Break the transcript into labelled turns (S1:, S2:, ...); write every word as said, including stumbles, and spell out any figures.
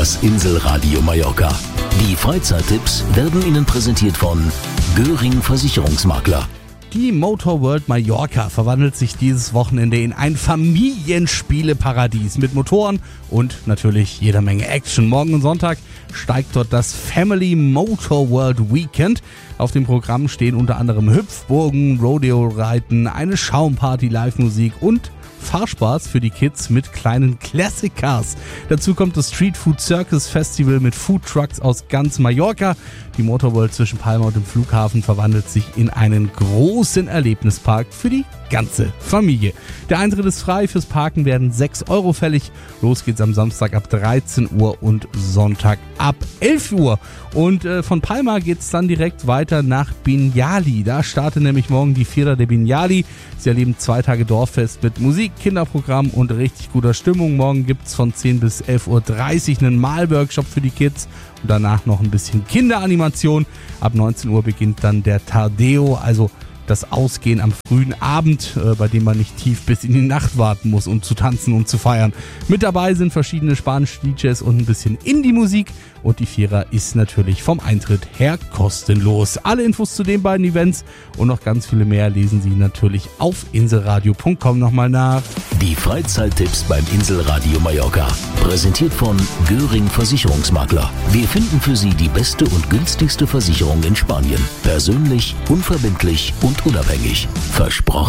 S1: Das Inselradio Mallorca. Die Freizeittipps werden Ihnen präsentiert von Göring Versicherungsmakler.
S2: Die Motor World Mallorca verwandelt sich dieses Wochenende in ein Familienspieleparadies mit Motoren und natürlich jeder Menge Action. Morgen und Sonntag steigt dort das Family Motor World Weekend. Auf dem Programm stehen unter anderem Hüpfburgen, Rodeo-Reiten, eine Schaumparty, Live-Musik und Fahrspaß für die Kids mit kleinen Classic Cars. Dazu kommt das Street Food Circus Festival mit Food Trucks aus ganz Mallorca. Die Motorworld zwischen Palma und dem Flughafen verwandelt sich in einen großen Erlebnispark für die ganze Familie. Der Eintritt ist frei, fürs Parken werden sechs Euro fällig. Los geht's am Samstag ab dreizehn Uhr und Sonntag ab elf Uhr. Und äh, von Palma geht's dann direkt weiter nach Binyali. Da startet nämlich morgen die Fiera de Binyali. Sie erleben zwei Tage Dorffest mit Musik, Kinderprogramm und richtig guter Stimmung. Morgen gibt's von zehn bis elf Uhr dreißig einen Malworkshop für die Kids und danach noch ein bisschen Kinderanimation. Ab neunzehn Uhr beginnt dann der Tardeo, also das Ausgehen am frühen Abend, äh, bei dem man nicht tief bis in die Nacht warten muss, um zu tanzen und zu feiern. Mit dabei sind verschiedene spanische D Js und ein bisschen Indie-Musik. Und die Fiera ist natürlich vom Eintritt her kostenlos. Alle Infos zu den beiden Events und noch ganz viele mehr lesen Sie natürlich auf inselradio punkt com nochmal nach.
S1: Die Freizeittipps beim Inselradio Mallorca. Präsentiert von Göring Versicherungsmakler. Wir finden für Sie die beste und günstigste Versicherung in Spanien. Persönlich, unverbindlich und unabhängig. Versprochen.